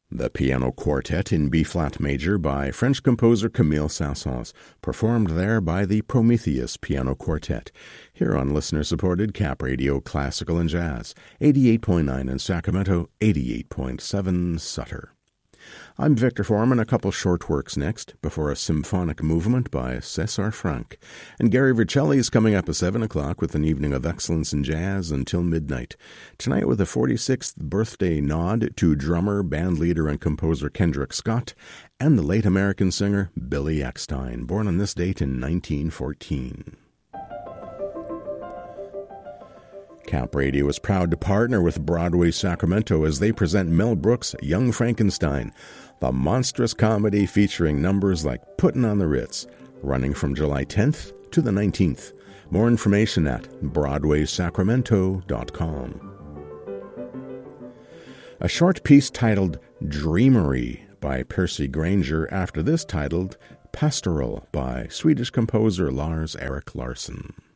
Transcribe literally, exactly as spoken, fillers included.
The Piano Quartet in B-flat major by French composer Camille Saint-Saëns, performed there by the Prometheus Piano Quartet, here on listener-supported Cap Radio Classical and Jazz, eighty-eight point nine in Sacramento, eighty-eight point seven Sutter. I'm Victor Foreman. A couple short works next, before a symphonic movement by César Franck. And Gary Vercelli is coming up at seven o'clock with an evening of excellence in jazz until midnight. Tonight with a forty-sixth birthday nod to drummer, bandleader, and composer Kendrick Scott, and the late American singer Billy Eckstine, born on this date in nineteen fourteen. Cap Radio is proud to partner with Broadway Sacramento as they present Mel Brooks' Young Frankenstein, the monstrous comedy featuring numbers like Puttin' on the Ritz, running from July tenth to the nineteenth. More information at broadway sacramento dot com. A short piece titled Dreamery by Percy Granger, after this titled Pastoral by Swedish composer Lars Erik Larsson.